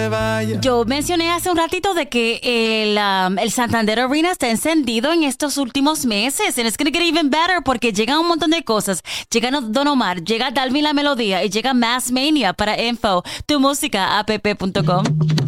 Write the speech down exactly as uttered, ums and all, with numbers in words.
Yo mencioné hace un ratito de que el, um, el Santander Arena está encendido en estos últimos meses. And it's gonna get even better porque llegan un montón de cosas. Llega Don Omar, llega Dalvin La Melodía y llega Mass Mania. Para info, tu música app punto com.